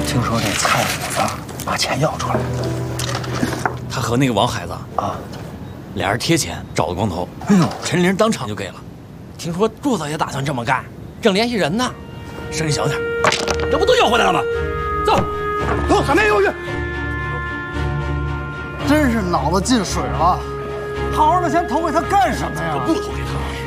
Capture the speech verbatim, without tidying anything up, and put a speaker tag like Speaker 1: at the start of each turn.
Speaker 1: 听说这蔡虎子把钱要出来了，
Speaker 2: 他和那个王海子
Speaker 1: 啊，
Speaker 2: 俩人贴钱找的光头。
Speaker 1: 哎呦，
Speaker 2: 陈玲当场就给了。听说柱子也打算这么干，正联系人呢。声音小点，这不都要回来了吗？走，
Speaker 1: 走，咱们又去。
Speaker 3: 真是脑子进水了，好好的钱投给他干什么呀？
Speaker 2: 不投。